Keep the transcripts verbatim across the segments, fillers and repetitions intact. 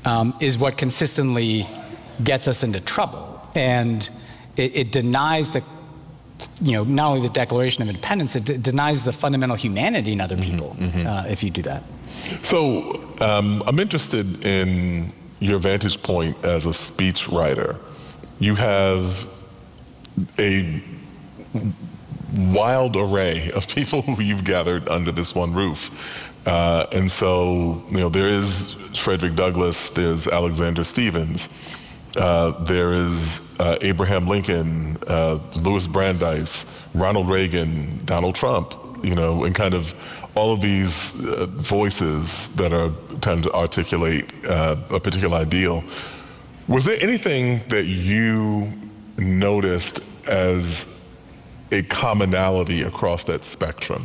um, is what consistently gets us into trouble. And it, it denies the, you know, not only the Declaration of Independence, it d denies the fundamental humanity in other people, mm-hmm. uh, if you do that. So um, I'm interested in your vantage point as a speech writer. You have a wild array of people who you've gathered under this one roof. Uh, and so, you know, there is Frederick Douglass, there's Alexander Stevens, uh, there is uh, Abraham Lincoln, uh, Louis Brandeis, Ronald Reagan, Donald Trump, you know, and kind of all of these uh, voices that are trying to articulate uh, a particular ideal. Was there anything that you noticed as a commonality across that spectrum?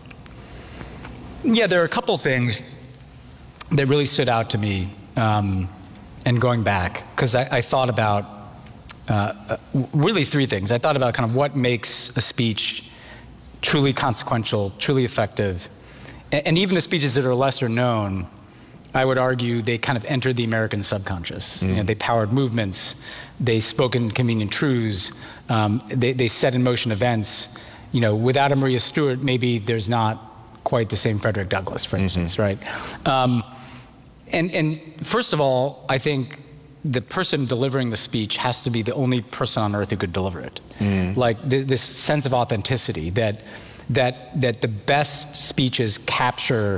Yeah, there are a couple things that really stood out to me, um, and going back, because I, I thought about uh, really three things. I thought about kind of what makes a speech truly consequential, truly effective, and, and even the speeches that are lesser known, I would argue they kind of entered the American subconscious. Mm. You know, they powered movements, they spoke inconvenient truths, um, they, they set in motion events. You know, without a Maria Stewart, maybe there's not quite the same Frederick Douglass, for instance, mm-hmm. right? Um, and, and first of all, I think the person delivering the speech has to be the only person on earth who could deliver it. Mm. Like th this sense of authenticity, that, that, that the best speeches capture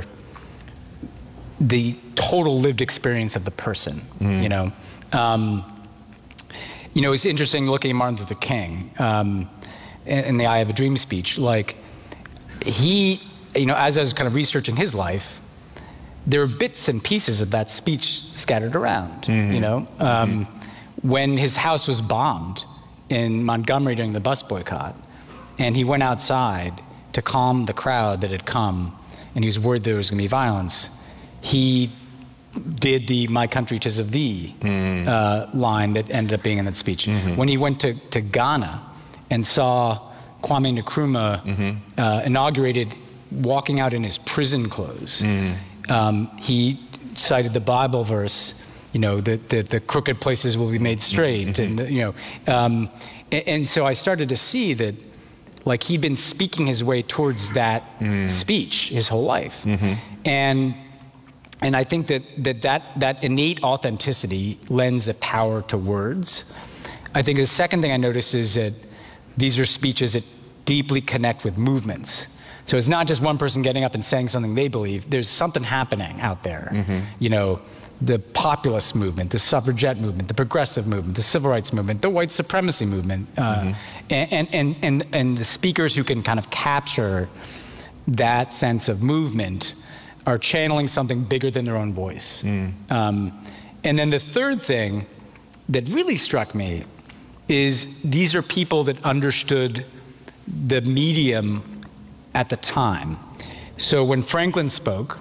the total lived experience of the person, mm. you know? Um, you know, it's interesting looking at Martin Luther King um, in, in the I Have a Dream speech. Like, he, you know, as I was kind of researching his life, there were bits and pieces of that speech scattered around, mm-hmm. you know? Um, mm-hmm. When his house was bombed in Montgomery during the bus boycott, and he went outside to calm the crowd that had come, and he was worried there was gonna be violence, he did the "My country 'tis of thee" mm-hmm. uh, line that ended up being in that speech. Mm-hmm. When he went to, to Ghana and saw Kwame Nkrumah mm-hmm. uh, inaugurated walking out in his prison clothes, mm-hmm. um, he cited the Bible verse, you know, that the, the crooked places will be made straight, mm-hmm. and, you know, um, and, and so I started to see that, like, he'd been speaking his way towards that mm-hmm. speech his whole life. Mm-hmm. And And I think that that, that that innate authenticity lends a power to words. I think the second thing I noticed is that these are speeches that deeply connect with movements. So it's not just one person getting up and saying something they believe. There's something happening out there. Mm-hmm. You know, the populist movement, the suffragette movement, the progressive movement, the civil rights movement, the white supremacy movement, uh, mm-hmm. and, and, and, and the speakers who can kind of capture that sense of movement are channeling something bigger than their own voice. Mm. Um, and then the third thing that really struck me is these are people that understood the medium at the time. So when Franklin spoke,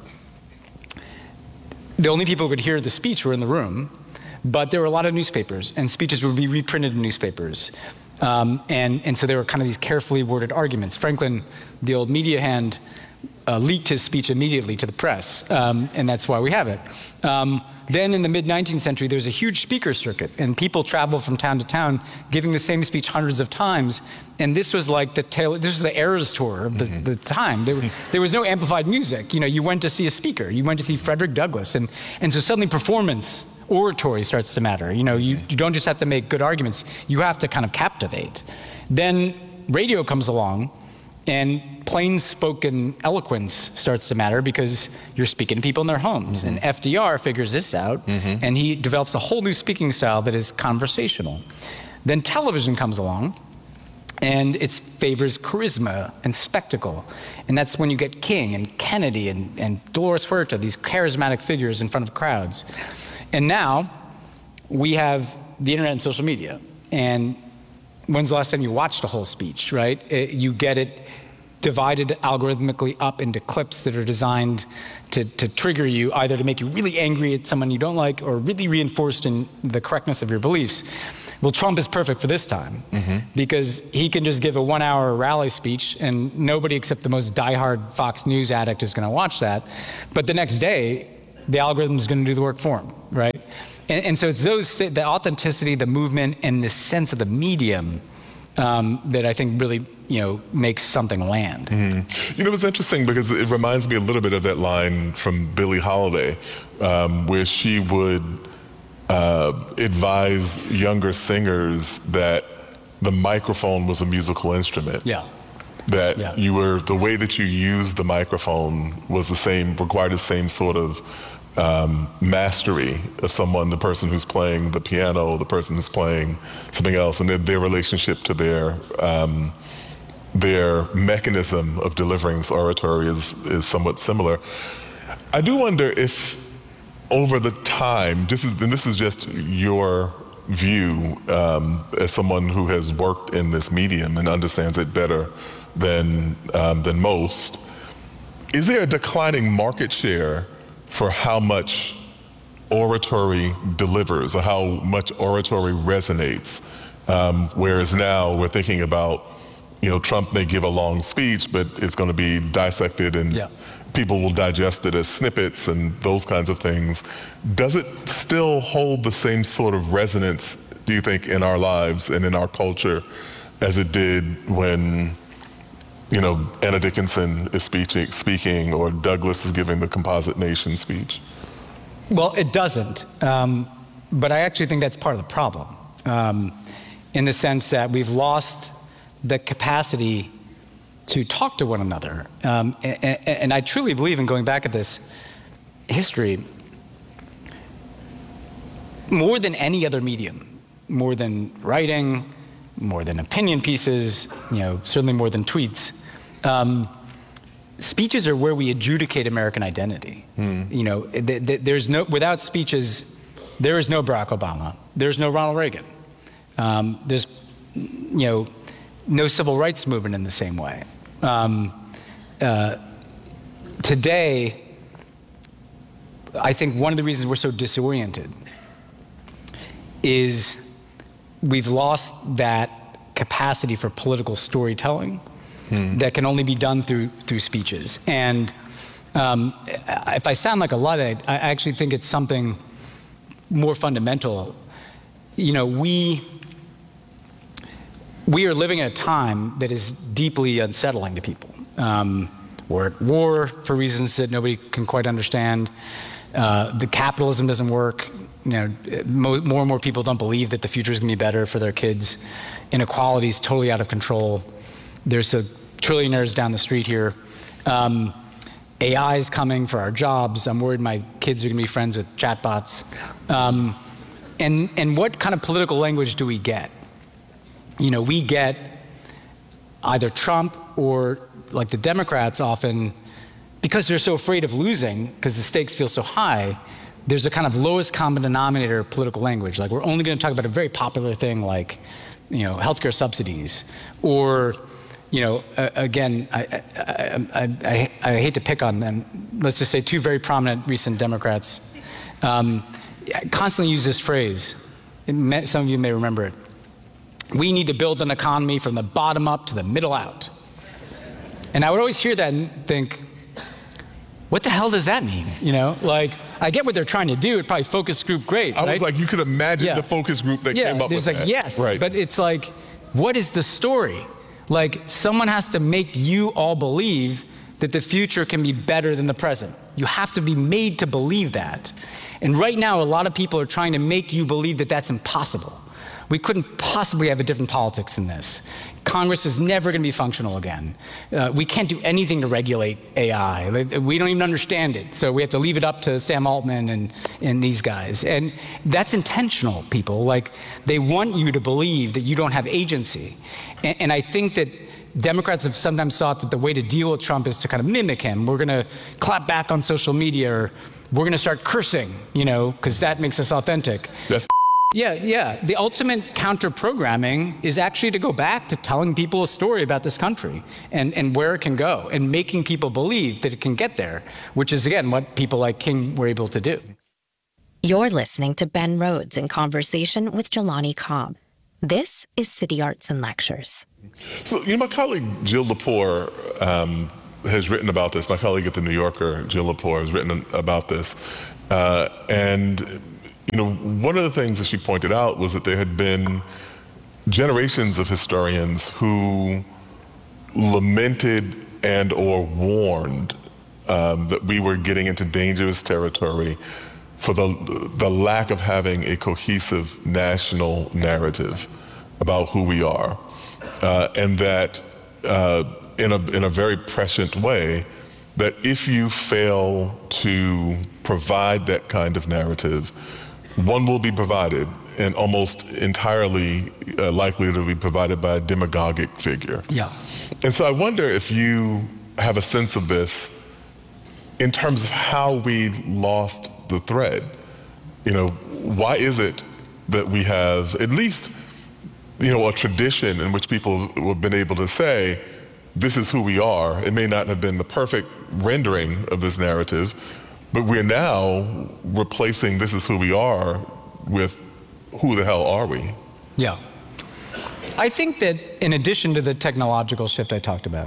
the only people who could hear the speech were in the room, but there were a lot of newspapers, and speeches would be reprinted in newspapers. Um, and, and so there were kind of these carefully worded arguments. Franklin, the old media hand, Uh, leaked his speech immediately to the press, um, and that's why we have it. Um, then in the mid nineteenth century, there's a huge speaker circuit, and people travel from town to town giving the same speech hundreds of times, and this was like the tail, this was the Eras tour of the, mm-hmm. the time. There, there was no amplified music. You know, you went to see a speaker, you went to see Frederick Douglass, and, and so suddenly performance, oratory starts to matter. You know, you, you don't just have to make good arguments, you have to kind of captivate. Then radio comes along, and plain spoken eloquence starts to matter because you're speaking to people in their homes. Mm-hmm. And F D R figures this out, mm-hmm. and he develops a whole new speaking style that is conversational. Then television comes along, and it favors charisma and spectacle. And that's when you get King and Kennedy and, and Dolores Huerta, these charismatic figures in front of crowds. And now we have the internet and social media. And when's the last time you watched a whole speech, right? It, you get it divided algorithmically up into clips that are designed to, to trigger you, either to make you really angry at someone you don't like or really reinforced in the correctness of your beliefs. Well, Trump is perfect for this time, mm-hmm. because he can just give a one hour rally speech and nobody except the most diehard Fox News addict is gonna watch that. But the next day, the algorithm is gonna do the work for him, right? And, and so it's those, the authenticity, the movement, and the sense of the medium um, that I think really, you know, makes something land. Mm-hmm. You know, it's interesting because it reminds me a little bit of that line from Billie Holiday, um, where she would uh, advise younger singers that the microphone was a musical instrument. Yeah. That yeah. you were, the way that you used the microphone was the same, required the same sort of um, mastery of someone, the person who's playing the piano, the person who's playing something else, and their, their relationship to their um, their mechanism of delivering this oratory is, is somewhat similar. I do wonder if over the time, this is, and this is just your view um, as someone who has worked in this medium and understands it better than, um, than most, is there a declining market share for how much oratory delivers or how much oratory resonates? Um, whereas now we're thinking about, you know, Trump may give a long speech, but it's going to be dissected and yeah. people will digest it as snippets and those kinds of things. Does it still hold the same sort of resonance, do you think, in our lives and in our culture as it did when, you know, Anna Dickinson is speaking, speaking or Douglas is giving the Composite Nation speech? Well, it doesn't, um, but I actually think that's part of the problem, um, in the sense that we've lost the capacity to talk to one another. Um, and, and I truly believe in going back at this history, more than any other medium, more than writing, more than opinion pieces, you know, certainly more than tweets, um, speeches are where we adjudicate American identity. Mm. You know, th th there's no, without speeches, there is no Barack Obama, there's no Ronald Reagan, um, there's, you know, no civil rights movement in the same way. Um, uh, today, I think one of the reasons we're so disoriented is we've lost that capacity for political storytelling hmm. that can only be done through through speeches. And um, if I sound like a Luddite, I actually think it's something more fundamental. You know, we we are living at a time that is deeply unsettling to people. Um, we're at war for reasons that nobody can quite understand. Uh, the capitalism doesn't work. You know, mo more and more people don't believe that the future is going to be better for their kids. Inequality is totally out of control. There's a trillionaires down the street here. Um, A I is coming for our jobs. I'm worried my kids are going to be friends with chatbots. Um, and, and what kind of political language do we get? You know, we get either Trump or, like the Democrats often, because they're so afraid of losing, because the stakes feel so high, there's a kind of lowest common denominator of political language. Like, we're only going to talk about a very popular thing like, you know, healthcare subsidies, or, you know, uh, again, I, I, I, I, I hate to pick on them. Let's just say two very prominent recent Democrats um, constantly use this phrase. It may, some of you may remember it. We need to build an economy from the bottom up to the middle out. And I would always hear that and think, what the hell does that mean? You know, like, I get what they're trying to do. It probably focus group great. I right? was like, you could imagine yeah. the focus group that yeah, came up with like, that. Yes, right. But it's like, what is the story? Like, someone has to make you all believe that the future can be better than the present. You have to be made to believe that. And right now, a lot of people are trying to make you believe that that's impossible. We couldn't possibly have a different politics than this. Congress is never going to be functional again. Uh, we can't do anything to regulate A I. We don't even understand it. So we have to leave it up to Sam Altman and, and these guys. And that's intentional, people. Like, they want you to believe that you don't have agency. And, and I think that Democrats have sometimes thought that the way to deal with Trump is to kind of mimic him. We're going to clap back on social media, or we're going to start cursing, you know, because that makes us authentic. That's Yeah, yeah. The ultimate counter-programming is actually to go back to telling people a story about this country and, and where it can go, and making people believe that it can get there, which is, again, what people like King were able to do. You're listening to Ben Rhodes in conversation with Jelani Cobb. This is City Arts and Lectures. So, you know, my colleague Jill Lepore um, has written about this. My colleague at The New Yorker, Jill Lepore, has written about this. Uh, and you know, one of the things that she pointed out was that there had been generations of historians who lamented and or warned um, that we were getting into dangerous territory for the, the lack of having a cohesive national narrative about who we are. Uh, and that uh, in, a, in a very prescient way, that if you fail to provide that kind of narrative, one will be provided, and almost entirely uh, likely to be provided by a demagogic figure. Yeah. And so I wonder if you have a sense of this in terms of how we lost the thread. You know, why is it that we have at least, you know, a tradition in which people have been able to say, this is who we are. It may not have been the perfect rendering of this narrative, but we're now replacing this is who we are with who the hell are we? Yeah. I think that in addition to the technological shift I talked about,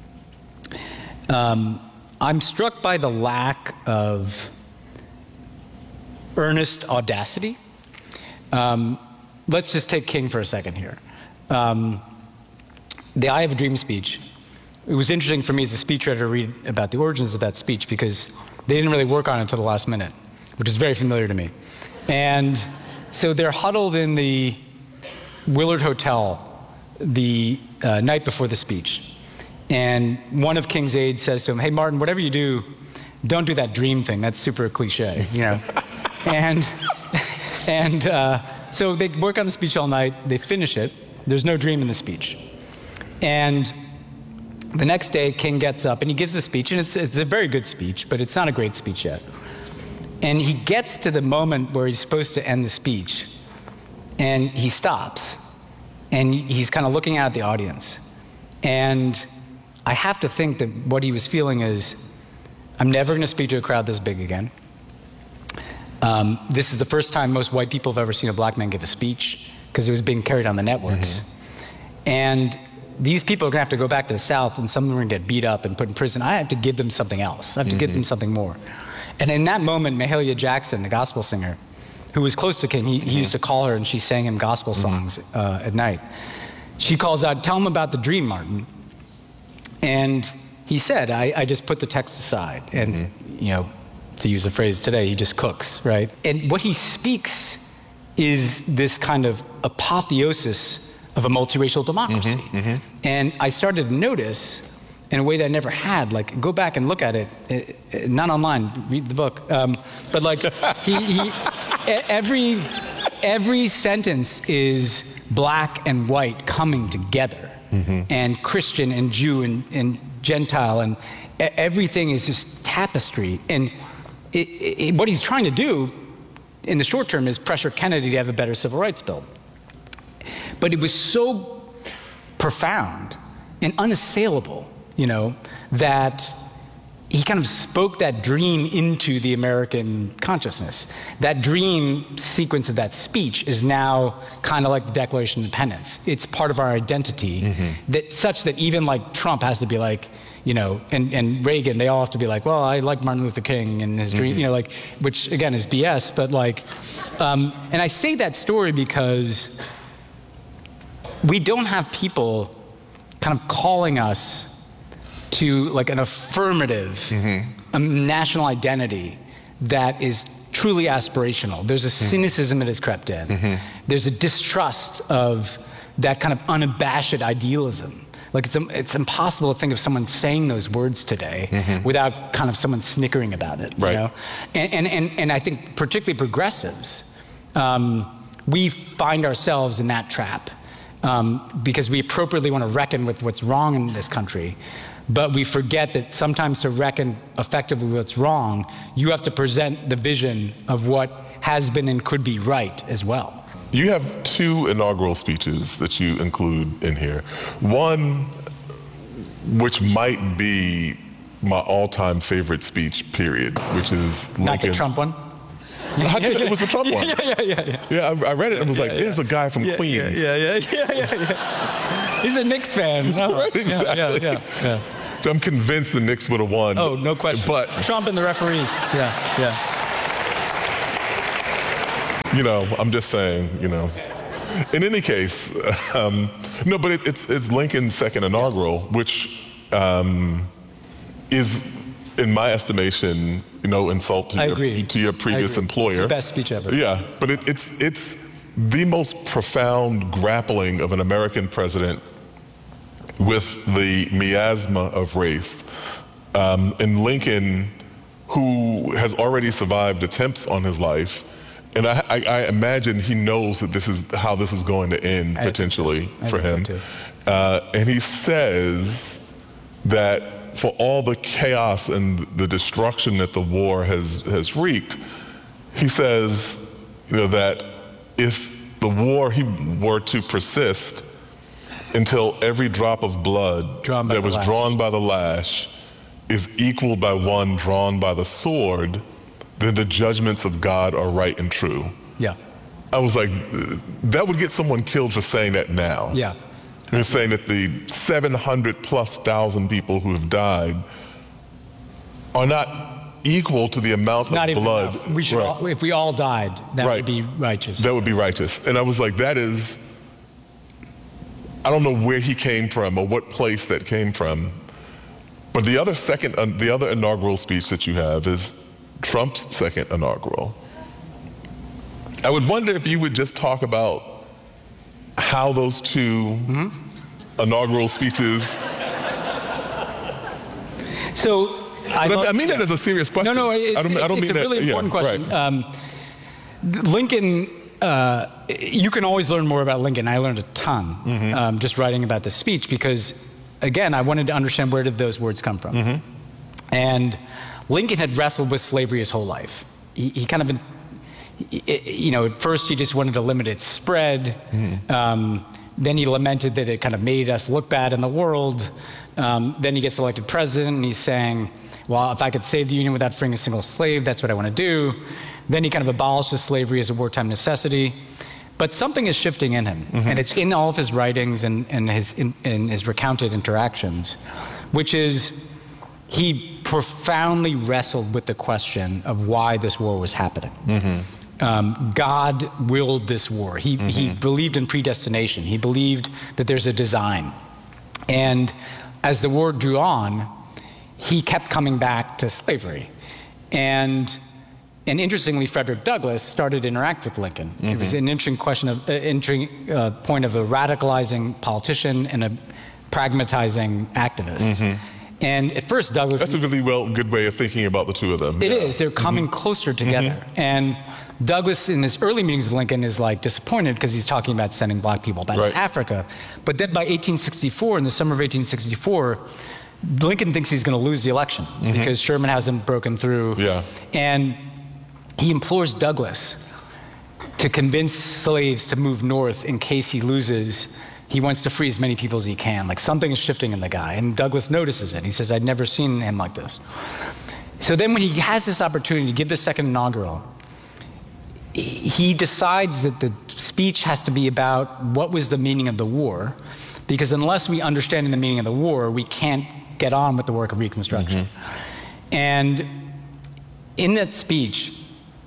um, I'm struck by the lack of earnest audacity. Um, let's just take King for a second here. Um, the I Have a Dream speech. It was interesting for me as a speechwriter to read about the origins of that speech because they didn't really work on it until the last minute, which is very familiar to me. And so they're huddled in the Willard Hotel the uh, night before the speech. And one of King's aides says to him, hey, Martin, whatever you do, don't do that dream thing. That's super cliche, you know? and and uh, so they work on the speech all night. They finish it. There's no dream in the speech. And the next day, King gets up and he gives a speech, and it's, it's a very good speech, but it's not a great speech yet. And he gets to the moment where he's supposed to end the speech, and he stops, and he's kind of looking out at the audience. And I have to think that what he was feeling is, I'm never going to speak to a crowd this big again. Um, this is the first time most white people have ever seen a black man give a speech, because it was being carried on the networks. Mm-hmm. And these people are going to have to go back to the South, and some of them are going to get beat up and put in prison. I have to give them something else. I have to mm-hmm. give them something more. And in that moment, Mahalia Jackson, the gospel singer, who was close to King, he, mm-hmm. he used to call her, and she sang him gospel songs mm-hmm. uh, at night. She calls out, tell him about the dream, Martin. And he said, I, I just put the text aside. And, mm-hmm. you know, to use a phrase today, he just cooks, right? And what he speaks is this kind of apotheosis of a multiracial democracy. Mm-hmm, mm-hmm. And I started to notice, in a way that I never had, like, go back and look at it, it, it not online, read the book, um, but like, he, he every, every sentence is black and white coming together, mm-hmm. and Christian and Jew and, and Gentile, and everything is just tapestry. And it, it, what he's trying to do in the short term is pressure Kennedy to have a better civil rights bill. But it was so profound and unassailable, you know, that he kind of spoke that dream into the American consciousness. That dream sequence of that speech is now kind of like the Declaration of Independence. It's part of our identity, mm-hmm. that such that even like Trump has to be like, you know, and, and Reagan, they all have to be like, well, I like Martin Luther King and his dream, mm-hmm. you know, like, which again is B S, but like, um, and I say that story because we don't have people kind of calling us to like an affirmative mm-hmm. um, national identity that is truly aspirational. There's a mm-hmm. cynicism that has crept in. Mm-hmm. There's a distrust of that kind of unabashed idealism. Like it's, it's impossible to think of someone saying those words today mm-hmm. without kind of someone snickering about it. Right. You know? and, and, and, and I think particularly progressives, um, we find ourselves in that trap. Um, because we appropriately want to reckon with what's wrong in this country, but we forget that sometimes to reckon effectively with what's wrong, you have to present the vision of what has been and could be right as well. You have two inaugural speeches that you include in here. One, which might be my all-time favorite speech, period, which is Lincoln's... Not the Trump one? I think it was the Trump one. Yeah, yeah, yeah, yeah. Yeah, I, I read it and was like, yeah, "There's yeah. a guy from yeah, Queens." Yeah, yeah, yeah, yeah, yeah. He's a Knicks fan. No. Right, exactly. Yeah, yeah, yeah, yeah. So I'm convinced the Knicks would have won. Oh, no question. But Trump and the referees. Yeah, yeah. you know, I'm just saying, you know. In any case, um, no, but it, it's, it's Lincoln's second inaugural, which um, is, in my estimation, you know, insult to, I your, agree. to your previous I agree. employer. It's the best speech ever. Yeah, but it, it's, it's the most profound grappling of an American president with the miasma of race. Um, and Lincoln, who has already survived attempts on his life, and I, I, I imagine he knows that this is how this is going to end, potentially, for him. So uh, and he says that for all the chaos and the destruction that the war has, has wreaked, he says, you know, that if the war he were to persist until every drop of blood Drawn by that the was lash. drawn by the lash is equaled by one drawn by the sword, then the judgments of God are right and true. Yeah. I was like, that would get someone killed for saying that now. Yeah. You're saying that the seven hundred plus thousand people who have died are not equal to the amount Not of even blood. enough. We should Right. all, if we all died, that Right. would be righteous. That would be righteous. And I was like, that is, I don't know where he came from or what place that came from. But the other second, uh, the other inaugural speech that you have is Trump's second inaugural. I would wonder if you would just talk about how those two mm-hmm. inaugural speeches. So I, But love, I mean yeah. that as a serious question. No, no, it's, I don't, it's, I don't it's mean a really that, important yeah, question. Right. Um, Lincoln, uh, you can always learn more about Lincoln. I learned a ton mm-hmm. um, just writing about this speech because, again, I wanted to understand where did those words come from. Mm-hmm. And Lincoln had wrestled with slavery his whole life. He, he kind of, been, you know, at first he just wanted to limit its spread. Mm-hmm. Um, then he lamented that it kind of made us look bad in the world. Um, then he gets elected president and he's saying, well, if I could save the Union without freeing a single slave, that's what I want to do. Then he kind of abolishes slavery as a wartime necessity. But something is shifting in him, mm-hmm. and it's in all of his writings and, and his, in, in his recounted interactions, which is he profoundly wrestled with the question of why this war was happening. Mm-hmm. Um, God willed this war. He, mm-hmm. he believed in predestination. He believed that there's a design. And as the war drew on, he kept coming back to slavery. And and interestingly, Frederick Douglass started to interact with Lincoln. Mm-hmm. It was an interesting question of, uh, interesting uh, point of a radicalizing politician and a pragmatizing activist. Mm-hmm. And at first, Douglass... That's a really well good way of thinking about the two of them. It yeah. is. They're coming mm-hmm. closer together. Mm-hmm. And Douglass, in his early meetings with Lincoln, is like disappointed because he's talking about sending black people back right. to Africa. But then by eighteen sixty-four, in the summer of eighteen sixty-four, Lincoln thinks he's going to lose the election mm-hmm. because Sherman hasn't broken through. Yeah. And he implores Douglass to convince slaves to move north in case he loses. He wants to free as many people as he can. Like something is shifting in the guy. And Douglass notices it. He says, I'd never seen him like this. So then when he has this opportunity to give the second inaugural, he decides that the speech has to be about what was the meaning of the war, because unless we understand the meaning of the war, we can't get on with the work of Reconstruction. Mm-hmm. And in that speech,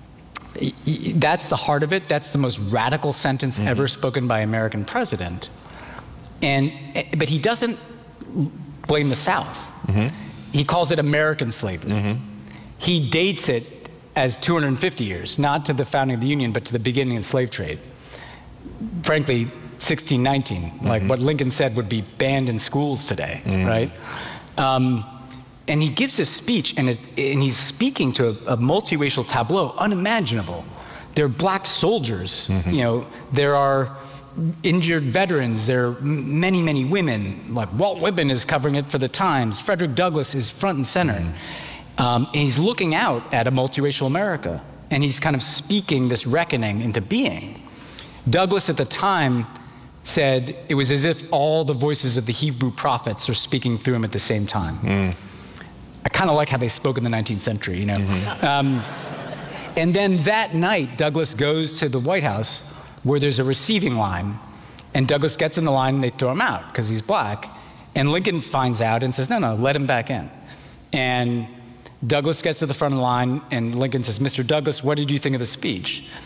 that's the heart of it. That's the most radical sentence mm-hmm. ever spoken by an American president. And, but he doesn't blame the South. Mm-hmm. He calls it American slavery. Mm-hmm. He dates it as two hundred fifty years, not to the founding of the Union, but to the beginning of the slave trade. Frankly, sixteen nineteen, mm-hmm. like what Lincoln said would be banned in schools today, mm-hmm. right? Um, and he gives this speech, and, it, and he's speaking to a, a multiracial tableau unimaginable. There are black soldiers, mm-hmm. you know, there are injured veterans, there are many, many women, like Walt Whitman is covering it for the Times, Frederick Douglass is front and center. Mm-hmm. Um, and he's looking out at a multiracial America, and he's kind of speaking this reckoning into being. Douglass at the time said it was as if all the voices of the Hebrew prophets are speaking through him at the same time. Mm. I kind of like how they spoke in the nineteenth century, you know. Mm-hmm. Um, and then that night, Douglass goes to the White House where there's a receiving line, and Douglass gets in the line and they throw him out because he's black. And Lincoln finds out and says, no, no, let him back in. And Douglass gets to the front of the line and Lincoln says, Mister Douglass, what did you think of the speech?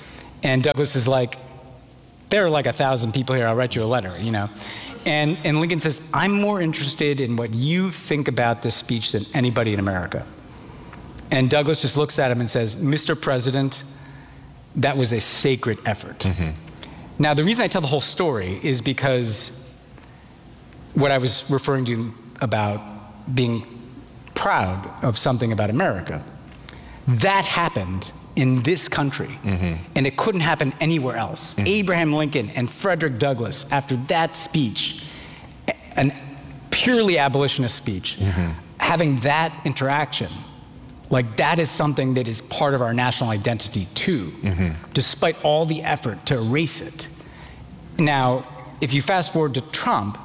And Douglas is like, there are like a thousand people here, I'll write you a letter, you know. And, and Lincoln says, I'm more interested in what you think about this speech than anybody in America. And Douglas just looks at him and says, Mister President, that was a sacred effort. Mm-hmm. Now, the reason I tell the whole story is because what I was referring to about being proud of something about America, that happened in this country, mm-hmm. and it couldn't happen anywhere else. Mm-hmm. Abraham Lincoln and Frederick Douglass, after that speech, an purely abolitionist speech, mm-hmm. having that interaction, like that is something that is part of our national identity too, mm-hmm. despite all the effort to erase it. Now, if you fast forward to Trump,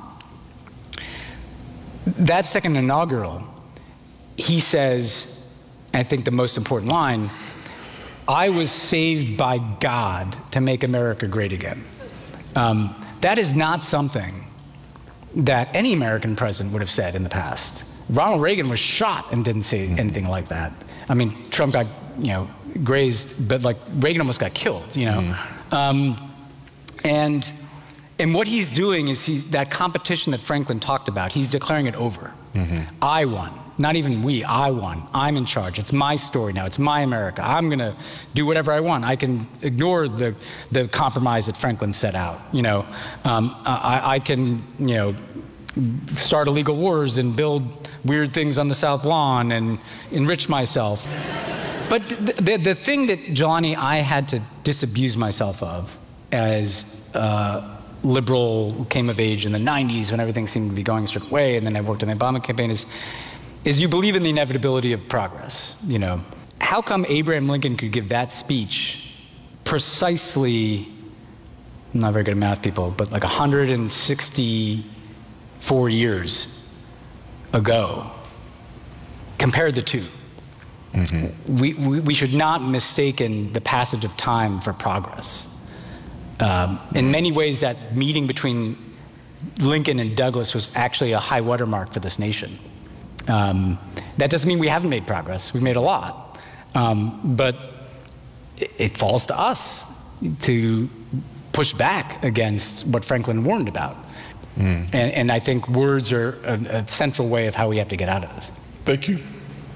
that second inaugural, he says, I think the most important line, I was saved by God to make America great again. Um, that is not something that any American president would have said in the past. Ronald Reagan was shot and didn't say mm-hmm. anything like that. I mean, Trump got, you know, grazed, but like Reagan almost got killed, you know. Mm-hmm. um, and and what he's doing is he's, that competition that Franklin talked about, he's declaring it over. Mm-hmm. I won. Not even we, I won. I'm in charge. It's my story now. It's my America. I'm going to do whatever I want. I can ignore the the compromise that Franklin set out. You know, um, I, I can, you know, start illegal wars and build weird things on the South Lawn and enrich myself. But the, the, the thing that, Jelani, I had to disabuse myself of as uh, liberal who came of age in the nineties when everything seemed to be going a certain way, and then I worked in the Obama campaign, is is you believe in the inevitability of progress. You know, how come Abraham Lincoln could give that speech precisely, I'm not very good at math, people, but like one hundred sixty-four years ago? Compare the two. Mm-hmm. We, we, we should not mistaken the passage of time for progress. Um, in many ways, that meeting between Lincoln and Douglas was actually a high watermark for this nation. Um, that doesn't mean we haven't made progress. We've made a lot. Um, but it, it falls to us to push back against what Franklin warned about. Mm. And, and I think words are a, a central way of how we have to get out of this. Thank you.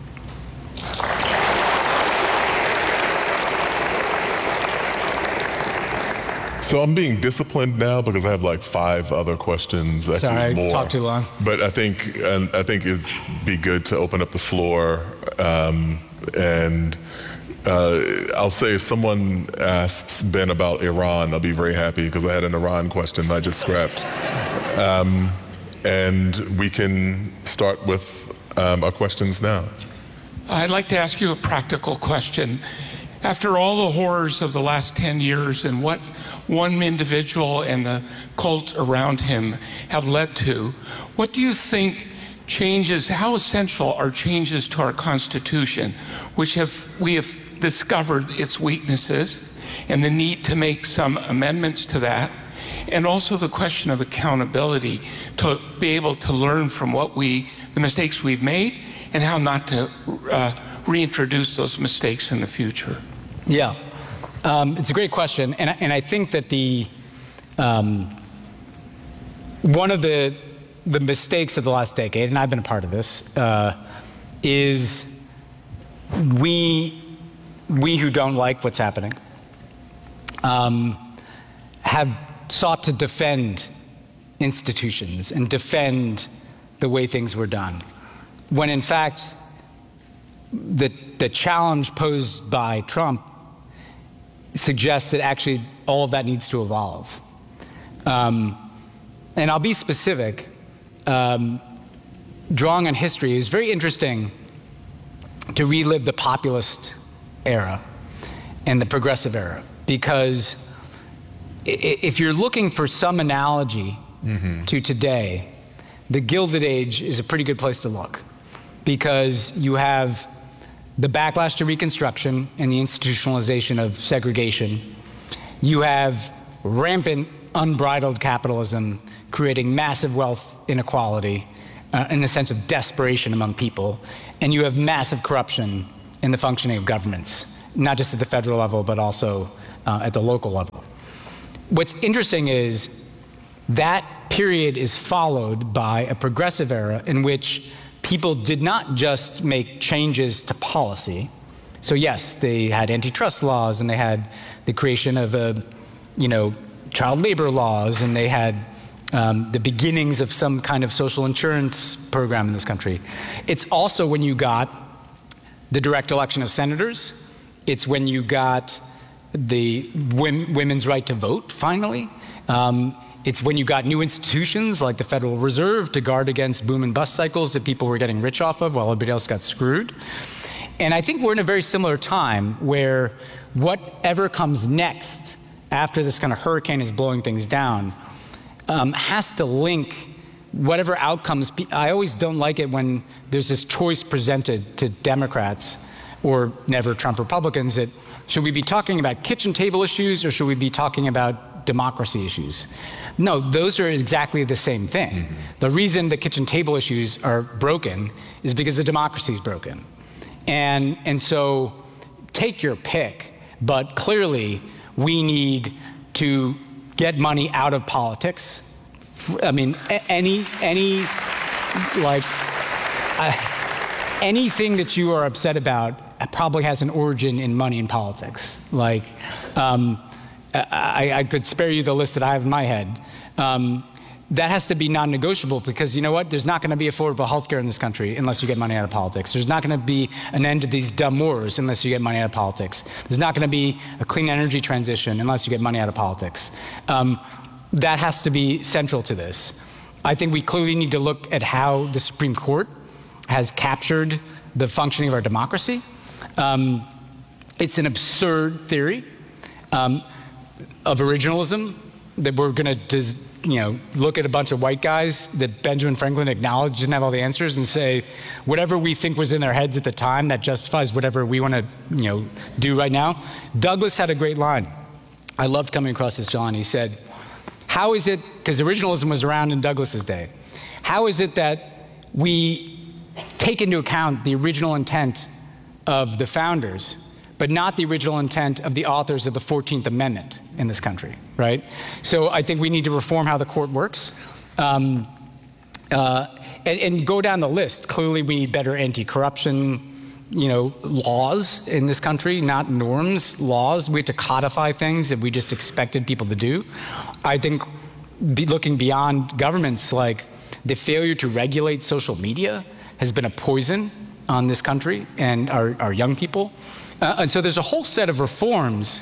So I'm being disciplined now because I have like five other questions. Actually, Sorry, more. talk too long. But I think and I think it'd be good to open up the floor. Um, and uh, I'll say if someone asks Ben about Iran, I'll be very happy because I had an Iran question I just scrapped. Um, and we can start with um, our questions now. I'd like to ask you a practical question. After all the horrors of the last ten years and what one individual and the cult around him have led to, what do you think changes, how essential are changes to our Constitution, which have we have discovered its weaknesses and the need to make some amendments to that, and also the question of accountability to be able to learn from what we, the mistakes we've made and how not to uh, reintroduce those mistakes in the future? Yeah. Um, it's a great question, and, and I think that the um, one of the the mistakes of the last decade, and I've been a part of this, uh, is we we who don't like what's happening um, have sought to defend institutions and defend the way things were done, when in fact the the challenge posed by Trump suggests that actually all of that needs to evolve. Um, and I'll be specific. Um, drawing on history, it was very interesting to relive the populist era and the progressive era, because if you're looking for some analogy mm-hmm. to today, the Gilded Age is a pretty good place to look, because you have the backlash to Reconstruction and the institutionalization of segregation. You have rampant, unbridled capitalism creating massive wealth inequality uh, in a sense of desperation among people. And you have massive corruption in the functioning of governments, not just at the federal level, but also uh, at the local level. What's interesting is that period is followed by a progressive era in which people did not just make changes to policy. So yes, they had antitrust laws, and they had the creation of a, you know, child labor laws, and they had um, the beginnings of some kind of social insurance program in this country. It's also when you got the direct election of senators. It's when you got the women's right to vote, finally. Um, it's when you got new institutions like the Federal Reserve to guard against boom and bust cycles that people were getting rich off of while everybody else got screwed. And I think we're in a very similar time where whatever comes next after this kind of hurricane is blowing things down um, has to link whatever outcomes. I always don't like it when there's this choice presented to Democrats or never Trump Republicans that should we be talking about kitchen table issues or should we be talking about democracy issues? No, those are exactly the same thing. Mm-hmm. The reason the kitchen table issues are broken is because the democracy is broken. And, and so take your pick, but clearly we need to get money out of politics. I mean, any, any, like, uh, anything that you are upset about probably has an origin in money in politics. Like, um, I, I could spare you the list that I have in my head. Um, that has to be non-negotiable because, you know what, there's not going to be affordable health care in this country unless you get money out of politics. There's not going to be an end to these dumb wars unless you get money out of politics. There's not going to be a clean energy transition unless you get money out of politics. Um, that has to be central to this. I think we clearly need to look at how the Supreme Court has captured the functioning of our democracy. Um, it's an absurd theory um, of originalism that we're going to, you know, look at a bunch of white guys that Benjamin Franklin acknowledged didn't have all the answers and say, whatever we think was in their heads at the time, that justifies whatever we want to, you know, do right now. Douglas had a great line. I loved coming across this, John. He said, how is it, because originalism was around in Douglas's day, how is it that we take into account the original intent of the founders, but not the original intent of the authors of the fourteenth Amendment in this country, right? So I think we need to reform how the court works um, uh, and, and go down the list. Clearly we need better anti-corruption, you know, laws in this country, not norms, laws. We have to codify things that we just expected people to do. I think be looking beyond governments, like the failure to regulate social media has been a poison on this country and our, our young people. Uh, and so there's a whole set of reforms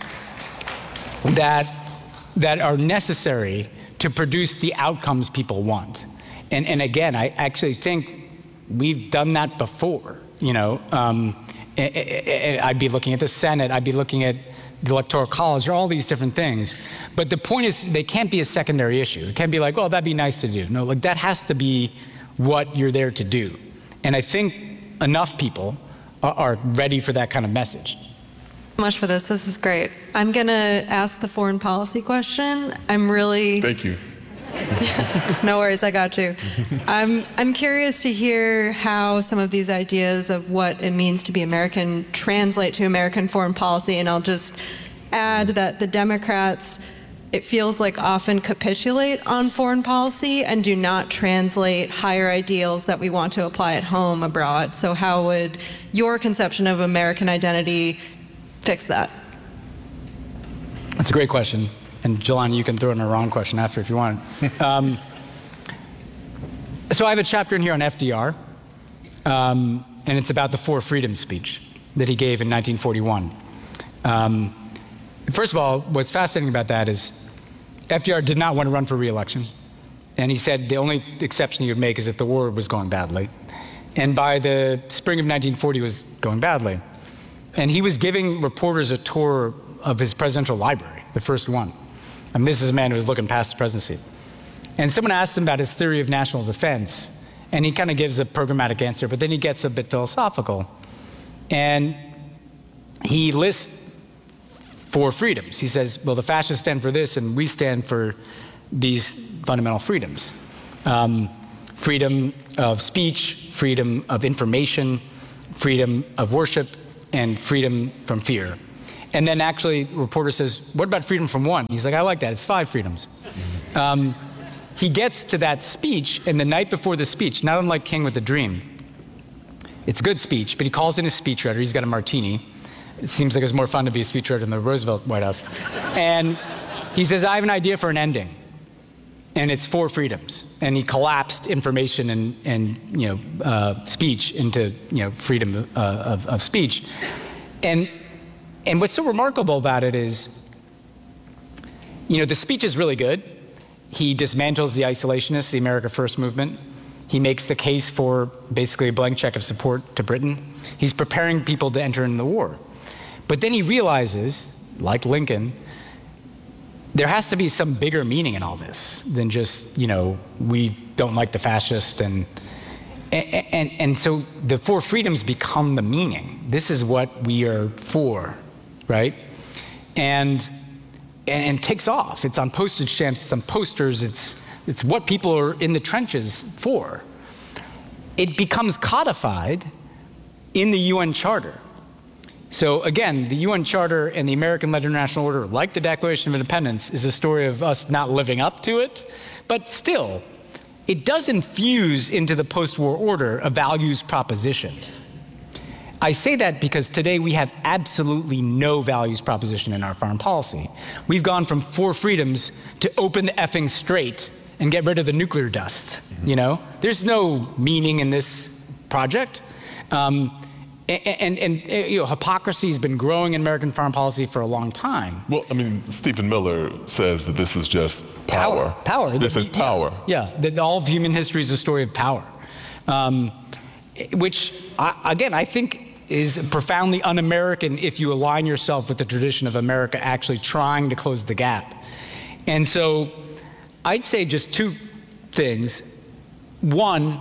that, that are necessary to produce the outcomes people want. And, and again, I actually think we've done that before. You know, um, I'd be looking at the Senate, I'd be looking at the Electoral College, or all these different things. But the point is, they can't be a secondary issue. It can't be like, well, that'd be nice to do. No, like that has to be what you're there to do. And I think enough people are, are ready for that kind of message. Much for this. This is great. I'm going to ask the foreign policy question. I'm really... Thank you. No worries, I got you. I'm, I'm curious to hear how some of these ideas of what it means to be American translate to American foreign policy, and I'll just add that the Democrats, it feels like, often capitulate on foreign policy and do not translate higher ideals that we want to apply at home abroad. So how would your conception of American identity fix that? That's a great question. And Jelani, you can throw in a wrong question after if you want. um, so I have a chapter in here on F D R, um, and it's about the Four Freedoms speech that he gave in nineteen forty-one. Um, first of all, what's fascinating about that is F D R did not want to run for re-election, and he said the only exception he would make is if the war was going badly. And by the spring of nineteen forty, it was going badly. And he was giving reporters a tour of his presidential library, the first one. I mean, this is a man who was looking past the presidency. And someone asked him about his theory of national defense, and he kind of gives a programmatic answer, but then he gets a bit philosophical. And he lists four freedoms. He says, well, the fascists stand for this, and we stand for these fundamental freedoms. Um, freedom of speech, freedom of information, freedom of worship, and freedom from fear. And then actually, the reporter says, what about freedom from one? He's like, I like that. It's five freedoms. Um, he gets to that speech, and the night before the speech, not unlike King with the Dream, it's a good speech, but he calls in his speechwriter. He's got a martini. It seems like it was more fun to be a speechwriter in the Roosevelt White House. And he says, I have an idea for an ending, and it's four freedoms. And he collapsed information and, and you know, uh, speech into you know, freedom uh, of, of speech. And, and what's so remarkable about it is, you know, the speech is really good. He dismantles the isolationists, the America First movement. He makes the case for basically a blank check of support to Britain. He's preparing people to enter into the war. But then he realizes, like Lincoln, there has to be some bigger meaning in all this than just, you know, we don't like the fascists. And, and, and, and so the four freedoms become the meaning. This is what we are for, right? And, and, and takes off. It's on postage stamps, it's on posters, it's, it's what people are in the trenches for. It becomes codified in the U N Charter. So again, the U N Charter and the American Legion of National Order, like the Declaration of Independence, is a story of us not living up to it, but still, it does infuse into the post-war order a values proposition. I say that because today we have absolutely no values proposition in our foreign policy. We've gone from four freedoms to open the effing straight and get rid of the nuclear dust, you know? There's no meaning in this project. Um, And, and, and you know, hypocrisy has been growing in American foreign policy for a long time. Well, I mean, Stephen Miller says that this is just power. Power. power. This is power. Yeah, that all of human history is a story of power. Um, which, I, again, I think is profoundly un-American if you align yourself with the tradition of America actually trying to close the gap. And so I'd say just two things. One,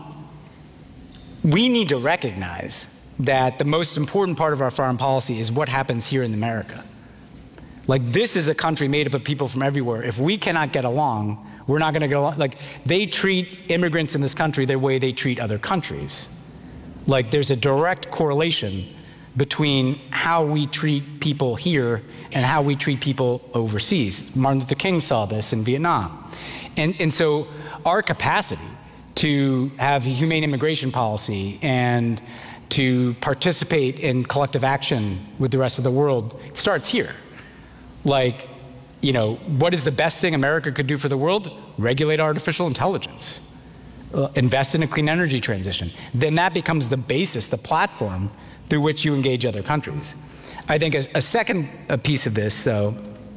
we need to recognize that the most important part of our foreign policy is what happens here in America. Like, this is a country made up of people from everywhere. If we cannot get along, we're not going to get along. Like, they treat immigrants in this country the way they treat other countries. Like, there's a direct correlation between how we treat people here and how we treat people overseas. Martin Luther King saw this in Vietnam. And, and so our capacity to have a humane immigration policy and to participate in collective action with the rest of the world, it starts here. Like, you know, what is the best thing America could do for the world? Regulate artificial intelligence. Uh, invest in a clean energy transition. Then that becomes the basis, the platform through which you engage other countries. I think a, a second a piece of this, though,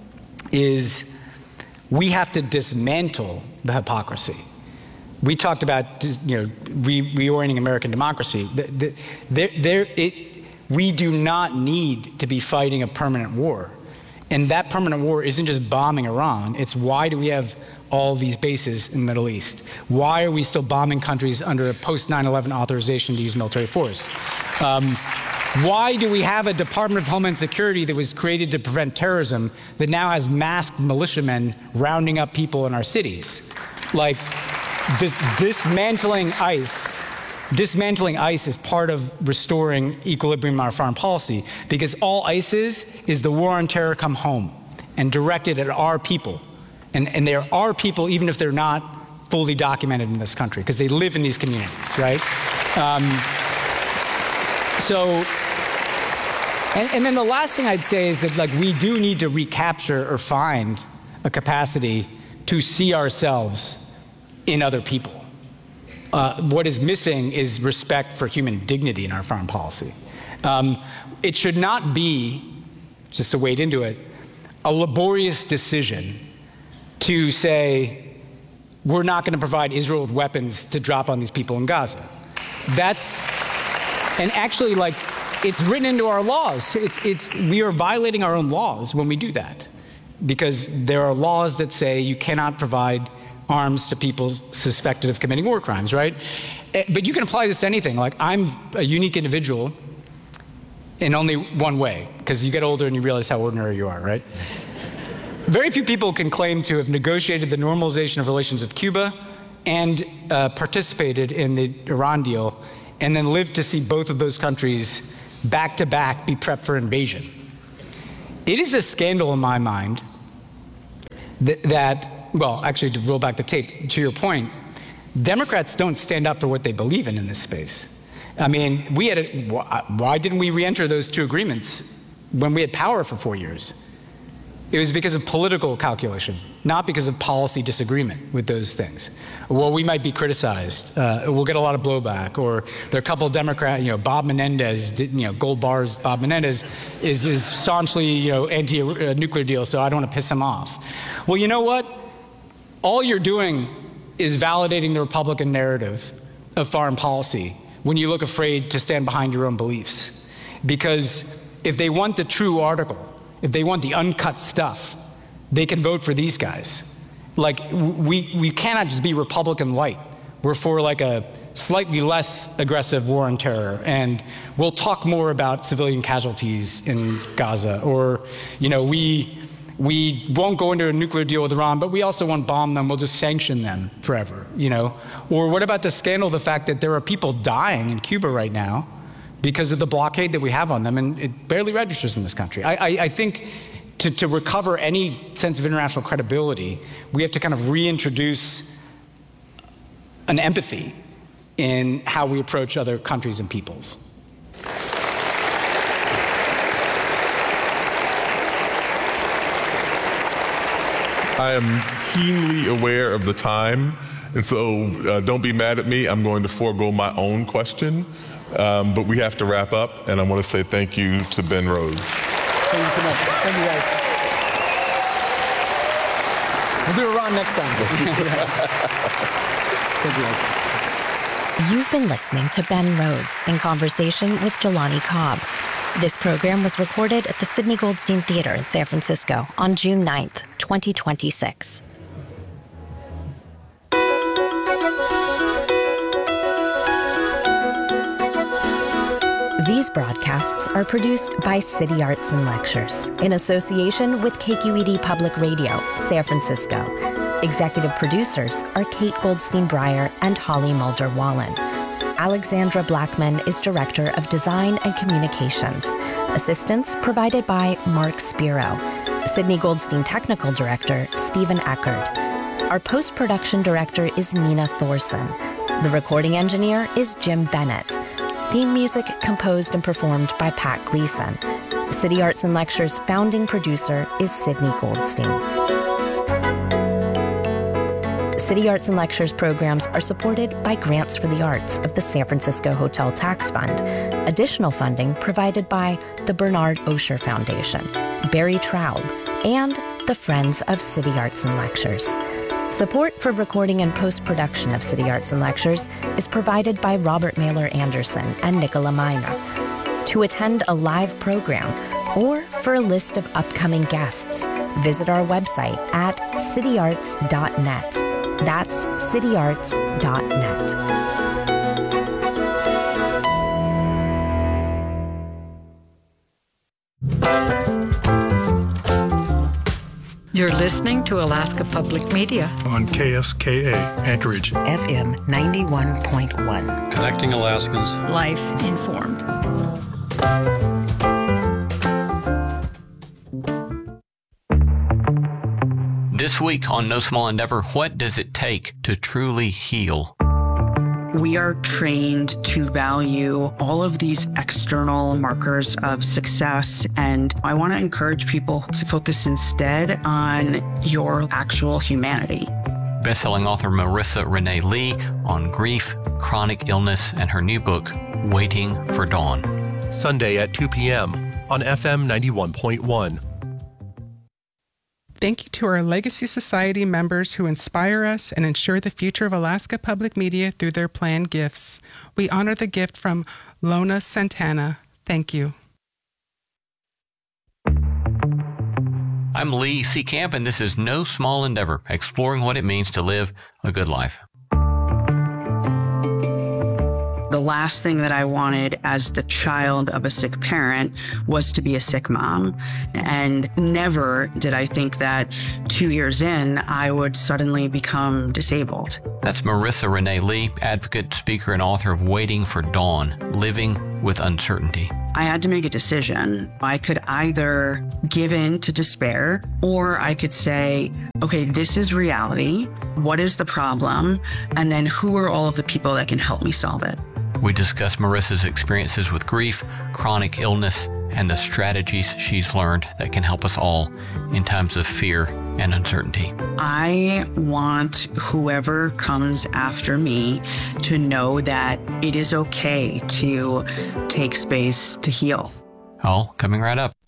is we have to dismantle the hypocrisy. We talked about, you know, re reorienting American democracy. The, the, there, there, it, we do not need to be fighting a permanent war. And that permanent war isn't just bombing Iran. It's why do we have all these bases in the Middle East? Why are we still bombing countries under a post nine eleven authorization to use military force? Um, why do we have a Department of Homeland Security that was created to prevent terrorism that now has masked militiamen rounding up people in our cities? Like, Dis dismantling ICE, dismantling ICE is part of restoring equilibrium in our foreign policy, because all ICE is is the war on terror come home and directed at our people. And, and they're our people even if they're not fully documented in this country, because they live in these communities, right? Um, so, and, and then the last thing I'd say is that, like, we do need to recapture or find a capacity to see ourselves in other people. Uh, what is missing is respect for human dignity in our foreign policy. Um, it should not be, just to wade into it, a laborious decision to say, we're not going to provide Israel with weapons to drop on these people in Gaza. That's, and actually, like, it's written into our laws. It's, it's, we are violating our own laws when we do that, because there are laws that say you cannot provide arms to people suspected of committing war crimes, right? But you can apply this to anything. Like, I'm a unique individual in only one way, because you get older and you realize how ordinary you are, right? Very few people can claim to have negotiated the normalization of relations with Cuba and uh, participated in the Iran deal, and then lived to see both of those countries back to back be prepped for invasion. It is a scandal in my mind that, that, well, actually, to roll back the tape, to your point, Democrats don't stand up for what they believe in in this space. I mean, we had a, why didn't we re-enter those two agreements when we had power for four years? It was because of political calculation, not because of policy disagreement with those things. Well, we might be criticized. Uh, we'll get a lot of blowback. Or there are a couple of Democrats, you know, Bob Menendez, did, you know, Gold Bars, Bob Menendez is, is staunchly, you know, anti-nuclear deal, so I don't want to piss him off. Well, you know what? All you're doing is validating the Republican narrative of foreign policy when you look afraid to stand behind your own beliefs. Because if they want the true article, if they want the uncut stuff, they can vote for these guys. Like, we, we cannot just be Republican light. We're for like a slightly less aggressive war on terror, and we'll talk more about civilian casualties in Gaza. Or, you know, we, we won't go into a nuclear deal with Iran, but we also won't bomb them. We'll just sanction them forever, you know? Or what about the scandal, the fact that there are people dying in Cuba right now because of the blockade that we have on them, and it barely registers in this country. I, I, I think to, to recover any sense of international credibility, we have to kind of reintroduce an empathy in how we approach other countries and peoples. I am keenly aware of the time, and so uh, don't be mad at me. I'm going to forego my own question. Um, but we have to wrap up, and I want to say thank you to Ben Rhodes. Thank you so much. Thank you, guys. We'll do Iran next time. Thank you, guys. You've been listening to Ben Rhodes in conversation with Jelani Cobb. This program was recorded at the Sidney Goldstein Theater in San Francisco on June ninth, twenty twenty-six. These broadcasts are produced by City Arts and Lectures in association with K Q E D Public Radio, San Francisco. Executive producers are Kate Goldstein-Breyer and Holly Mulder-Wallen. Alexandra Blackman is Director of Design and Communications. Assistance provided by Mark Spiro. Sidney Goldstein Technical Director, Stephen Eckert. Our post-production director is Nina Thorson. The recording engineer is Jim Bennett. Theme music composed and performed by Pat Gleason. City Arts and Lectures founding producer is Sidney Goldstein. City Arts and Lectures programs are supported by grants for the arts of the San Francisco Hotel Tax Fund. Additional funding provided by the Bernard Osher Foundation, Barry Traub, and the Friends of City Arts and Lectures. Support for recording and post-production of City Arts and Lectures is provided by Robert Mailer Anderson and Nicola Miner. To attend a live program or for a list of upcoming guests, visit our website at city arts dot net. That's city arts dot net. You're listening to Alaska Public Media on K S K A, Anchorage. F M ninety-one point one. Connecting Alaskans. Life informed. This week on No Small Endeavor, what does it take to truly heal? We are trained to value all of these external markers of success, and I want to encourage people to focus instead on your actual humanity. Best-selling author Marissa Renee Lee on grief, chronic illness, and her new book, Waiting for Dawn. Sunday at two p.m. on F M ninety-one point one. Thank you to our Legacy Society members who inspire us and ensure the future of Alaska Public Media through their planned gifts. We honor the gift from Lona Santana. Thank you. I'm Lee C. Camp, and this is No Small Endeavor, exploring what it means to live a good life. The last thing that I wanted as the child of a sick parent was to be a sick mom. And never did I think that two years in, I would suddenly become disabled. That's Marissa Renee Lee, advocate, speaker, and author of Waiting for Dawn, Living with uncertainty. I had to make a decision. I could either give in to despair, or I could say, okay, this is reality. What is the problem? And then who are all of the people that can help me solve it? We discuss Marissa's experiences with grief, chronic illness, and the strategies she's learned that can help us all in times of fear and uncertainty. I want whoever comes after me to know that it is okay to take space to heal. All coming right up.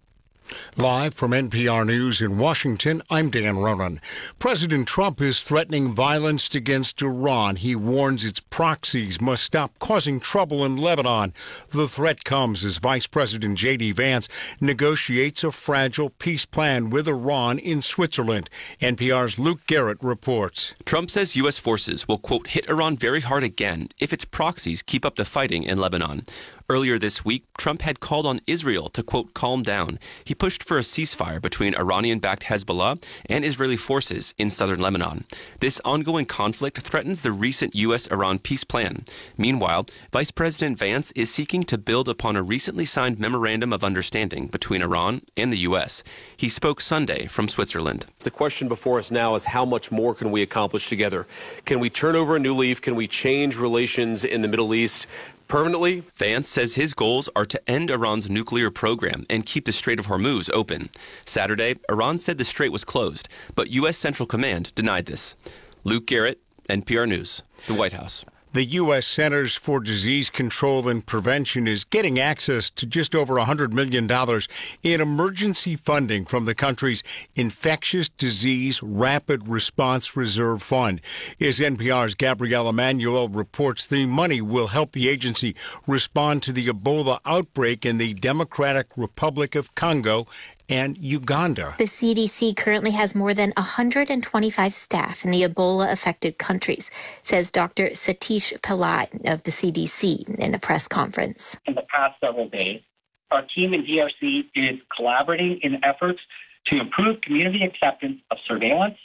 Live from N P R News in Washington, I'm Dan Ronan. President Trump is threatening violence against Iran. He warns its proxies must stop causing trouble in Lebanon. The threat comes as Vice President J D Vance negotiates a fragile peace plan with Iran in Switzerland. N P R's Luke Garrett reports. Trump says U S forces will, quote, hit Iran very hard again if its proxies keep up the fighting in Lebanon. Earlier this week, Trump had called on Israel to, quote, calm down. He pushed for a ceasefire between Iranian-backed Hezbollah and Israeli forces in southern Lebanon. This ongoing conflict threatens the recent U S Iran peace plan. Meanwhile, Vice President Vance is seeking to build upon a recently signed memorandum of understanding between Iran and the U S. He spoke Sunday from Switzerland. The question before us now is how much more can we accomplish together? Can we turn over a new leaf? Can we change relations in the Middle East permanently? Vance says his goals are to end Iran's nuclear program and keep the Strait of Hormuz open. Saturday, Iran said the strait was closed, but U S Central Command denied this. Luke Garrett, N P R News, the White House. The U S Centers for Disease Control and Prevention is getting access to just over one hundred million dollars in emergency funding from the country's Infectious Disease Rapid Response Reserve Fund. As N P R's Gabrielle Emanuel reports, the money will help the agency respond to the Ebola outbreak in the Democratic Republic of Congo and Uganda. The C D C currently has more than one hundred twenty-five staff in the Ebola-affected countries, says Doctor Satish Pillai of the C D C in a press conference. In the past several days, our team in D R C is collaborating in efforts to improve community acceptance of surveillance,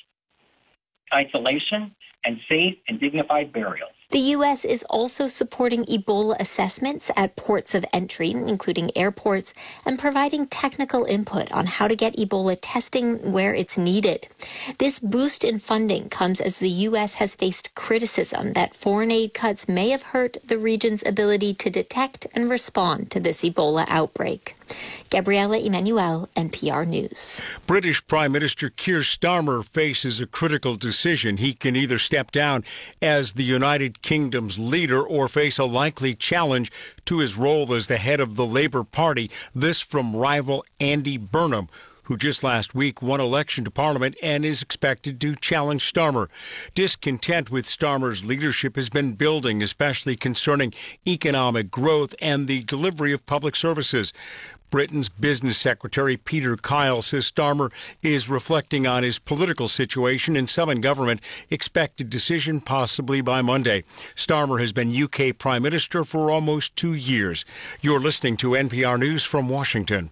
isolation, and safe and dignified burials. The U S is also supporting Ebola assessments at ports of entry, including airports, and providing technical input on how to get Ebola testing where it's needed. This boost in funding comes as the U S has faced criticism that foreign aid cuts may have hurt the region's ability to detect and respond to this Ebola outbreak. Gabriella Emanuel, N P R News. British Prime Minister Keir Starmer faces a critical decision. He can either step down as the United Kingdom's leader or face a likely challenge to his role as the head of the Labour Party. This from rival Andy Burnham, who just last week won election to Parliament and is expected to challenge Starmer. Discontent with Starmer's leadership has been building, especially concerning economic growth and the delivery of public services. Britain's Business Secretary Peter Kyle says Starmer is reflecting on his political situation in some in government. Expected decision possibly by Monday. Starmer has been U K Prime Minister for almost two years. You're listening to N P R News from Washington.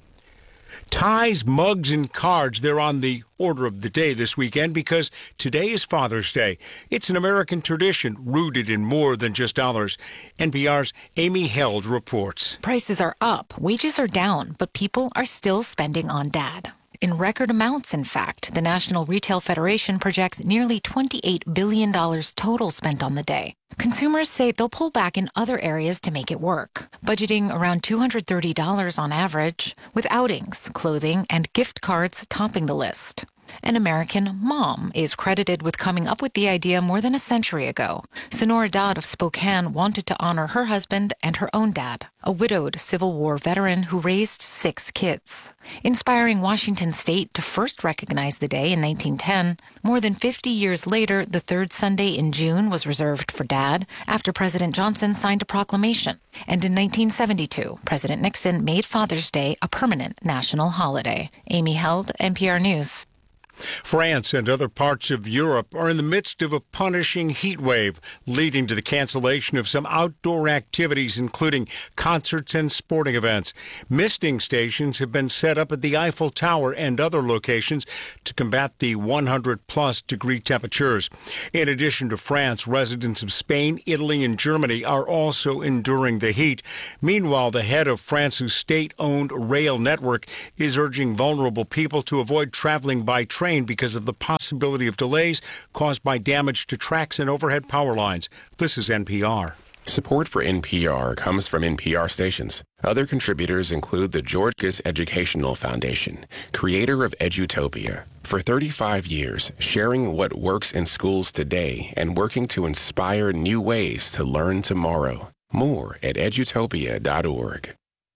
Ties, mugs, and cards, they're on the order of the day this weekend because today is Father's Day. It's an American tradition rooted in more than just dollars. N P R's Amy Held reports. Prices are up, wages are down, but people are still spending on Dad. In record amounts, in fact. The National Retail Federation projects nearly twenty-eight billion dollars total spent on the day. Consumers say they'll pull back in other areas to make it work, budgeting around two hundred thirty dollars on average, with outings, clothing, and gift cards topping the list. An American mom is credited with coming up with the idea more than a century ago. Sonora Dodd of Spokane wanted to honor her husband and her own dad, a widowed Civil War veteran who raised six kids. Inspiring Washington State to first recognize the day in nineteen ten, more than fifty years later, the third Sunday in June was reserved for Dad after President Johnson signed a proclamation. And in nineteen seventy-two, President Nixon made Father's Day a permanent national holiday. Amy Held, N P R News. France and other parts of Europe are in the midst of a punishing heat wave, leading to the cancellation of some outdoor activities, including concerts and sporting events. Misting stations have been set up at the Eiffel Tower and other locations to combat the one hundred plus degree temperatures. In addition to France, residents of Spain, Italy, and Germany are also enduring the heat. Meanwhile, the head of France's state-owned rail network is urging vulnerable people to avoid traveling by train because of the possibility of delays caused by damage to tracks and overhead power lines. This is N P R. Support for N P R comes from N P R stations. Other contributors include the George Gis Educational Foundation, creator of Edutopia. For thirty-five years, sharing what works in schools today and working to inspire new ways to learn tomorrow. More at edutopia dot org.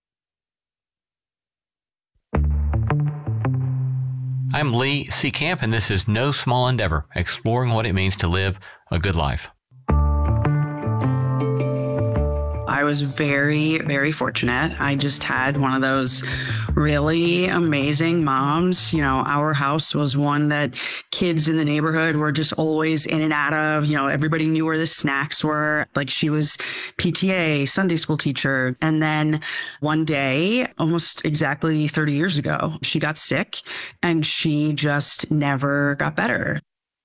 I'm Lee Seacamp, and this is No Small Endeavor, exploring what it means to live a good life. I was very, very fortunate. I just had one of those really amazing moms. You know, our house was one that kids in the neighborhood were just always in and out of. You know, everybody knew where the snacks were. Like, she was P T A, Sunday school teacher. And then one day, almost exactly thirty years ago, she got sick and she just never got better.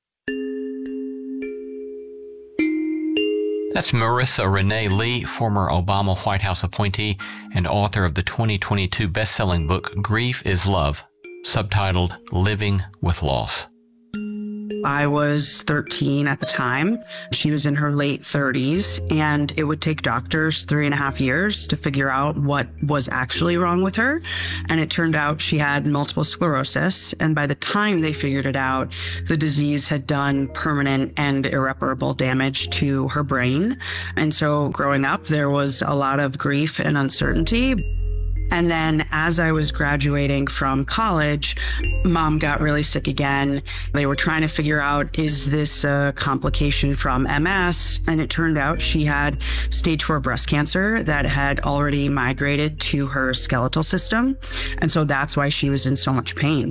That's Marissa Renee Lee, former Obama White House appointee and author of the twenty twenty-two best-selling book, Grief is Love, subtitled Living with Loss. I was thirteen at the time. She was in her late thirties, and it would take doctors three and a half years to figure out what was actually wrong with her. And it turned out she had multiple sclerosis. And by the time they figured it out, the disease had done permanent and irreparable damage to her brain. And so growing up, there was a lot of grief and uncertainty. And then as I was graduating from college, mom got really sick again. They were trying to figure out, is this a complication from M S? And it turned out she had stage four breast cancer that had already migrated to her skeletal system. And so that's why she was in so much pain.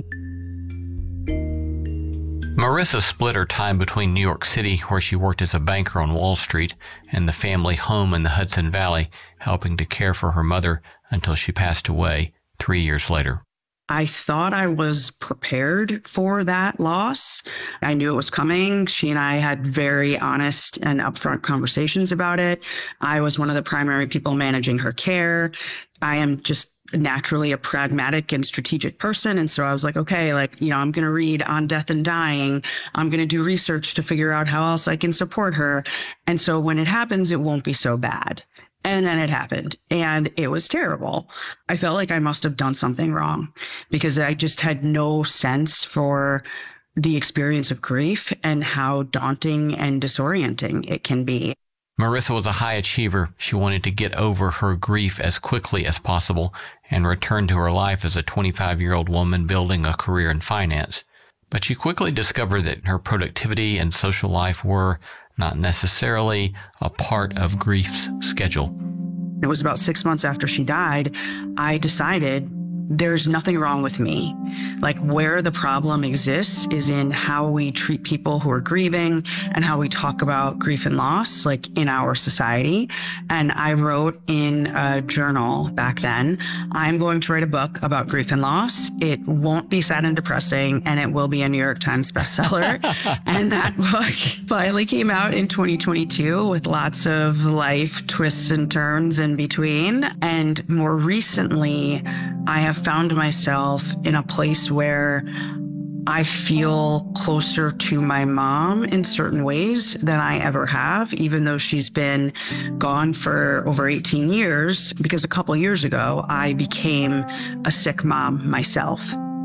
Marissa split her time between New York City, where she worked as a banker on Wall Street, and the family home in the Hudson Valley, helping to care for her mother until she passed away three years later. I thought I was prepared for that loss. I knew it was coming. She and I had very honest and upfront conversations about it. I was one of the primary people managing her care. I am just naturally a pragmatic and strategic person. And so I was like, okay, like, you know, I'm going to read On Death and Dying. I'm going to do research to figure out how else I can support her. And so when it happens, it won't be so bad. And then it happened, and it was terrible. I felt like I must have done something wrong because I just had no sense for the experience of grief and how daunting and disorienting it can be. Marissa was a high achiever. She wanted to get over her grief as quickly as possible and return to her life as a twenty-five-year-old woman building a career in finance. But she quickly discovered that her productivity and social life were not necessarily a part of grief's schedule. It was about six months after she died, I decided there's nothing wrong with me. Like, where the problem exists is in how we treat people who are grieving and how we talk about grief and loss, like in our society. And I wrote in a journal back then, I'm going to write a book about grief and loss. It won't be sad and depressing, and it will be a New York Times bestseller. And that book finally came out in twenty twenty-two with lots of life twists and turns in between. And more recently, I have found myself in a place where I feel closer to my mom in certain ways than I ever have, even though she's been gone for over eighteen years, because a couple years ago, I became a sick mom myself.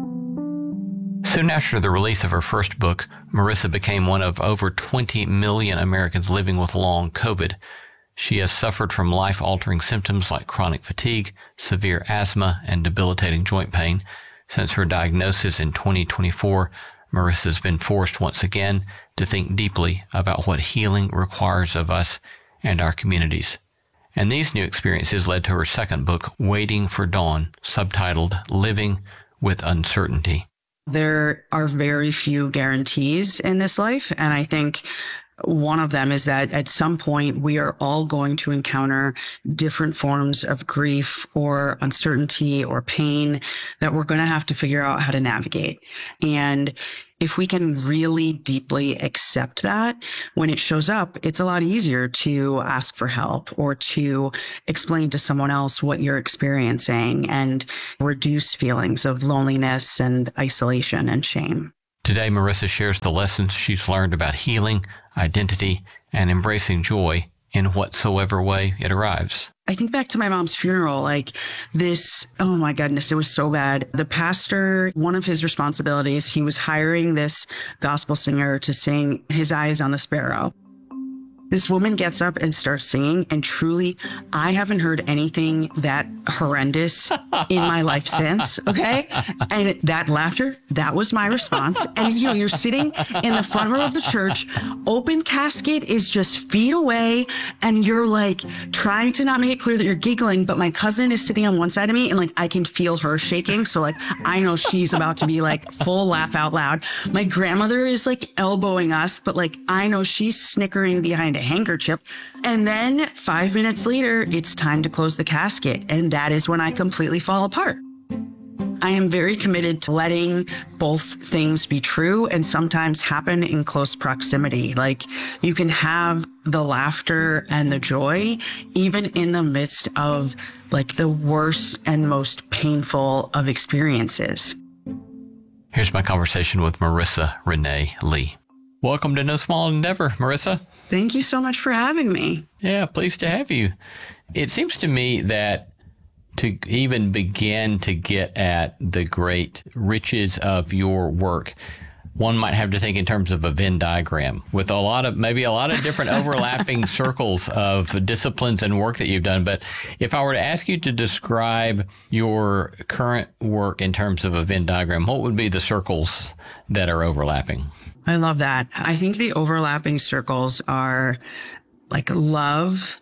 Soon after the release of her first book, Marissa became one of over twenty million Americans living with long COVID. She has suffered from life-altering symptoms like chronic fatigue, severe asthma, and debilitating joint pain. Since her diagnosis in twenty twenty-four, Marissa's been forced once again to think deeply about what healing requires of us and our communities. And these new experiences led to her second book, Waiting for Dawn, subtitled Living with Uncertainty. There are very few guarantees in this life. And I think one of them is that at some point we are all going to encounter different forms of grief or uncertainty or pain that we're going to have to figure out how to navigate. And if we can really deeply accept that, when it shows up, it's a lot easier to ask for help or to explain to someone else what you're experiencing and reduce feelings of loneliness and isolation and shame. Today, Marissa shares the lessons she's learned about healing, identity, and embracing joy in whatsoever way it arrives. I think back to my mom's funeral, like this, oh my goodness, it was so bad. The pastor, one of his responsibilities, he was hiring this gospel singer to sing His Eyes on the Sparrow. This woman gets up and starts singing, and truly, I haven't heard anything that horrendous in my life since, okay? And that laughter, that was my response. And, you know, you're sitting in the front row of the church, open casket is just feet away, and you're, like, trying to not make it clear that you're giggling, but my cousin is sitting on one side of me, and, like, I can feel her shaking, so, like, I know she's about to be, like, full laugh out loud. My grandmother is, like, elbowing us, but, like, I know she's snickering behind a handkerchief. And then five minutes later, it's time to close the casket. And that is when I completely fall apart. I am very committed to letting both things be true and sometimes happen in close proximity. Like you can have the laughter and the joy, even in the midst of like the worst and most painful of experiences. Here's my conversation with Marissa Renee Lee. Welcome to No Small Endeavor, Marissa. Thank you so much for having me. Yeah, pleased to have you. It seems to me that to even begin to get at the great riches of your work, one might have to think in terms of a Venn diagram with a lot of, maybe a lot of different overlapping circles of disciplines and work that you've done. But if I were to ask you to describe your current work in terms of a Venn diagram, what would be the circles that are overlapping? I love that. I think the overlapping circles are like love,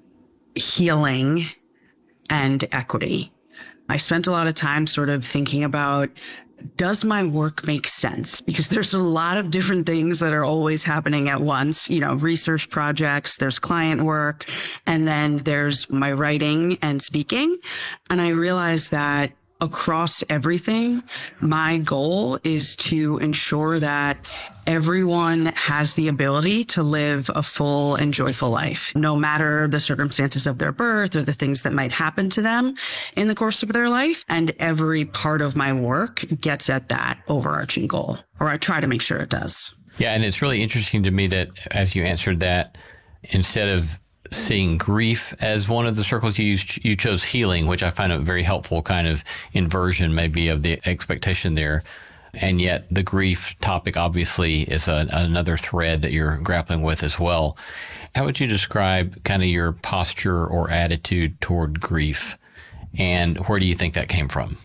healing, and equity. I spent a lot of time sort of thinking about, does my work make sense? Because there's a lot of different things that are always happening at once, you know, research projects, there's client work, and then there's my writing and speaking. And I realized that across everything, my goal is to ensure that everyone has the ability to live a full and joyful life, no matter the circumstances of their birth or the things that might happen to them in the course of their life. And every part of my work gets at that overarching goal, or I try to make sure it does. Yeah, and it's really interesting to me that as you answered that, instead of seeing grief as one of the circles you used, you chose healing, which I find a very helpful kind of inversion maybe of the expectation there. And yet the grief topic obviously is a, another thread that you're grappling with as well. How would you describe kind of your posture or attitude toward grief, and where do you think that came from?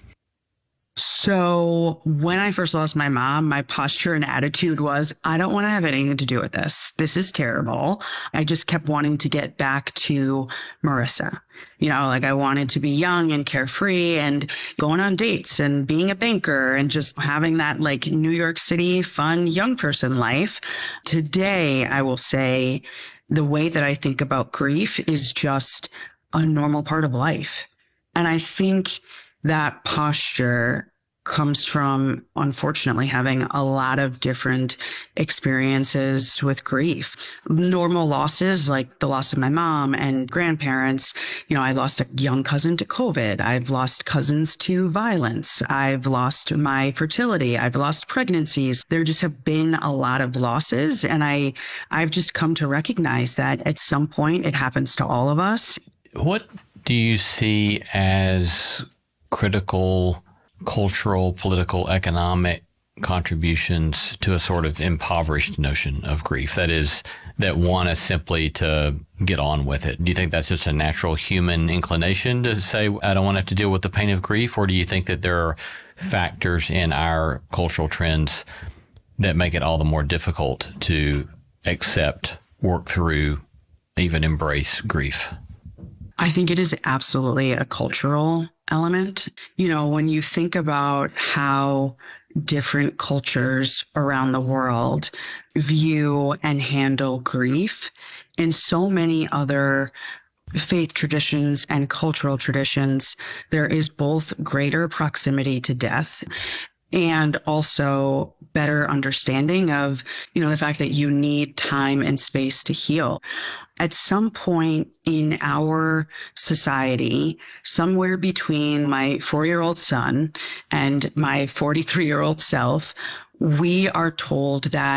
So when I first lost my mom, my posture and attitude was, I don't want to have anything to do with this. This is terrible. I just kept wanting to get back to Marissa. You know, like I wanted to be young and carefree and going on dates and being a banker and just having that like New York City fun young person life. Today, I will say the way that I think about grief is just a normal part of life. And I think that posture comes from, unfortunately, having a lot of different experiences with grief. Normal losses, like the loss of my mom and grandparents. You know, I lost a young cousin to COVID. I've lost cousins to violence. I've lost my fertility. I've lost pregnancies. There just have been a lot of losses. And I, I've just come to recognize that at some point it happens to all of us. What do you see as critical cultural, political, economic contributions to a sort of impoverished notion of grief? That is, that want us simply to get on with it. Do you think that's just a natural human inclination to say, I don't want to have to deal with the pain of grief? Or do you think that there are factors in our cultural trends that make it all the more difficult to accept, work through, even embrace grief? I think it is absolutely a cultural element. You know, when you think about how different cultures around the world view and handle grief. In so many other faith traditions and cultural traditions, there is both greater proximity to death and also better understanding of, you know, the fact that you need time and space to heal. At some point in our society, somewhere between my four-year-old son and my forty-three-year-old self, we are told that